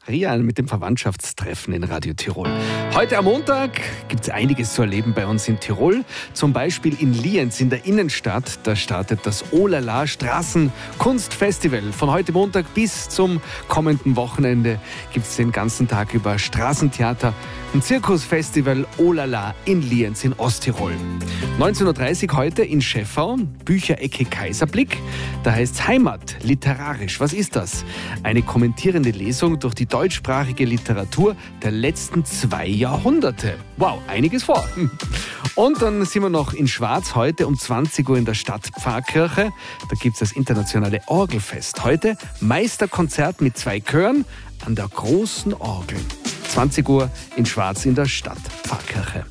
Rian mit dem Verwandtschaftstreffen in Radio Tirol. Heute am Montag gibt es einiges zu erleben bei uns in Tirol. Zum Beispiel in Lienz in der Innenstadt. Da startet das Olala Straßenkunstfestival. Von heute Montag bis zum kommenden Wochenende gibt es den ganzen Tag über Straßentheater. Ein Zirkusfestival Olala in Lienz in Osttirol. 19.30 Uhr heute in Schäffau, Bücherecke Kaiserblick. Da heißt es Heimat, literarisch. Was ist das? Eine kommentierende Lesung durch die deutschsprachige Literatur der letzten 2 Jahrhunderte. Wow, einiges vor. Und dann sind wir noch in Schwarz heute um 20 Uhr in der Stadtpfarrkirche. Da gibt es das internationale Orgelfest. Heute Meisterkonzert mit 2 Chören an der großen Orgel. 20 Uhr in Schwarz in der Stadtpfarrkirche.